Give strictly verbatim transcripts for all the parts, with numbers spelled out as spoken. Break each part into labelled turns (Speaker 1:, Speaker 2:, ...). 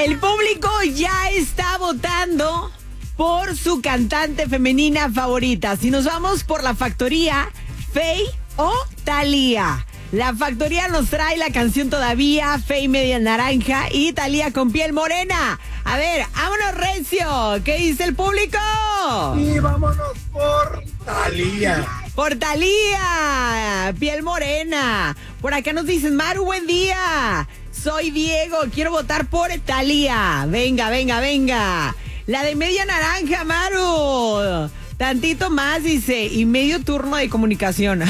Speaker 1: El público ya está votando por su cantante femenina favorita. Si nos vamos por la factoría, Feid o Thalía. La factoría nos trae la canción Todavía, Feid media naranja y Thalía con piel morena. A ver, vámonos recio. ¿Qué dice el público?
Speaker 2: Y vámonos por Thalía.
Speaker 1: Por Thalía, piel morena. Por acá nos dicen, Maru, buen día. Soy Diego, quiero votar por Thalía. Venga, venga, venga. La de media naranja, Maru. Tantito más, dice, y medio turno de comunicación.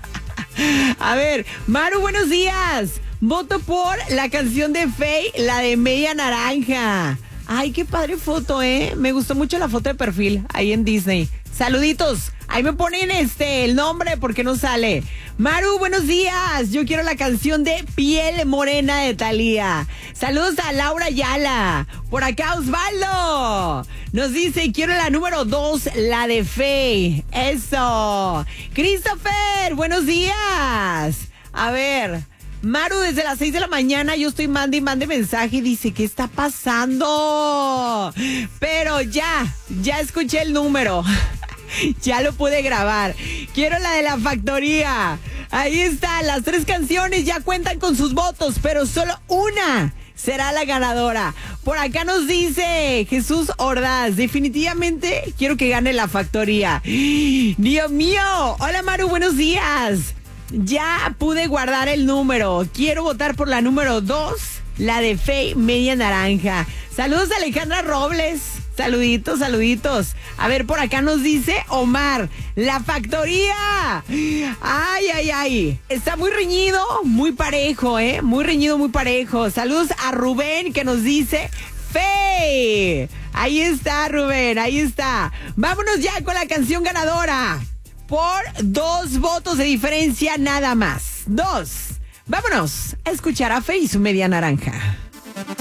Speaker 1: A ver, Maru, buenos días. Voto por la canción de Feid, la de media naranja. Ay, qué padre foto, ¿eh? Me gustó mucho la foto de perfil ahí en Disney. Saluditos. Ahí me ponen este el nombre porque no sale. Maru, buenos días. Yo quiero la canción de Piel Morena de Thalía. Saludos a Laura Ayala. Por acá Osvaldo nos dice, quiero la número dos, la de Feid. Eso. Christopher, buenos días. A ver, Maru, desde las seis de la mañana yo estoy mande y mande mensaje y dice, ¿qué está pasando? Pero ya, ya escuché el número. Ya lo pude grabar. Quiero la de la factoría. Ahí está, las tres canciones ya cuentan con sus votos, pero solo una será la ganadora. Por acá nos dice Jesús Ordaz, definitivamente quiero que gane la factoría. Dios mío. Hola Maru, buenos días. Ya pude guardar el número. Quiero votar por la número dos, la de Feid media naranja. Saludos a Alejandra Robles. Saluditos, saluditos. A ver, por acá nos dice Omar, la factoría. Ay, ay, ay. Está muy reñido, muy parejo, ¿eh? Muy reñido, muy parejo. Saludos a Rubén que nos dice Feid. Ahí está, Rubén, ahí está. Vámonos ya con la canción ganadora. Por dos votos de diferencia nada más. Dos. Vámonos a escuchar a Feid y su media naranja.